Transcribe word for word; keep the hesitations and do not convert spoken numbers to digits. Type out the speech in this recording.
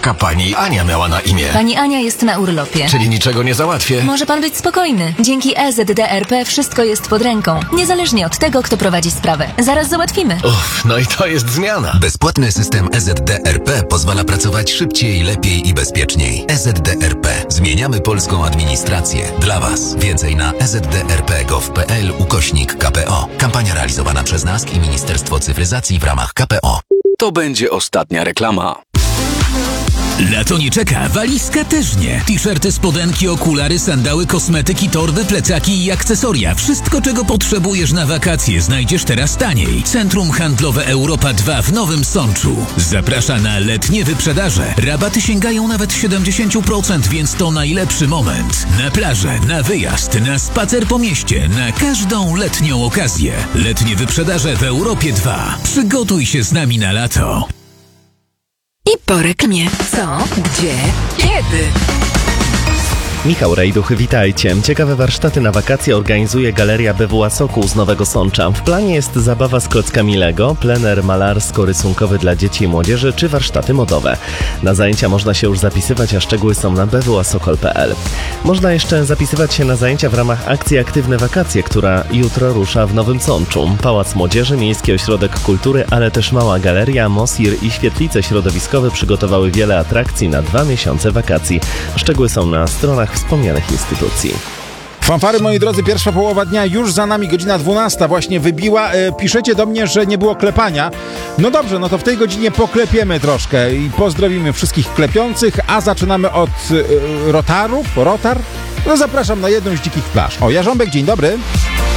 Jaka pani Ania miała na imię? Pani Ania jest na urlopie. Czyli niczego nie załatwię? Może pan być spokojny. Dzięki E Z D R P wszystko jest pod ręką. Niezależnie od tego, kto prowadzi sprawę. Zaraz załatwimy. Uff, no i to jest zmiana. Bezpłatny system E Z D R P pozwala pracować szybciej, lepiej i bezpieczniej. E Z D R P. Zmieniamy polską administrację. Dla Was. Więcej na e z d r p kropka gov kropka p l ukośnik K P O. Kampania realizowana przez N A S K i Ministerstwo Cyfryzacji w ramach K P O. To będzie ostatnia reklama. Lato nie czeka, walizka też nie. T-shirty, spodenki, okulary, sandały, kosmetyki, torby, plecaki i akcesoria. Wszystko, czego potrzebujesz na wakacje, znajdziesz teraz taniej. Centrum Handlowe Europa dwa w Nowym Sączu. Zaprasza na letnie wyprzedaże. Rabaty sięgają nawet siedemdziesiąt procent, więc to najlepszy moment. Na plażę, na wyjazd, na spacer po mieście, na każdą letnią okazję. Letnie wyprzedaże w Europie dwa. Przygotuj się z nami na lato. I po reklamie. Co? Gdzie? Kiedy? Michał Rejduch, witajcie. Ciekawe warsztaty na wakacje organizuje Galeria B W A Sokół z Nowego Sącza. W planie jest zabawa z klockami Lego, plener malarsko-rysunkowy dla dzieci i młodzieży czy warsztaty modowe. Na zajęcia można się już zapisywać, a szczegóły są na b w a sokol kropka p l. Można jeszcze zapisywać się na zajęcia w ramach akcji Aktywne Wakacje, która jutro rusza w Nowym Sączu. Pałac Młodzieży, Miejski Ośrodek Kultury, ale też Mała Galeria, Mosir i świetlice środowiskowe przygotowały wiele atrakcji na dwa miesiące wakacji. Szczegóły są na stronach wspomnianych instytucji. Fanfary, moi drodzy, pierwsza połowa dnia już za nami, godzina dwunasta właśnie wybiła. E, piszecie do mnie, że nie było klepania. No dobrze, no to w tej godzinie poklepiemy troszkę i pozdrowimy wszystkich klepiących, a zaczynamy od e, rotarów, rotar. No zapraszam na jedną z dzikich plaż. O, Jarząbek, dzień dobry.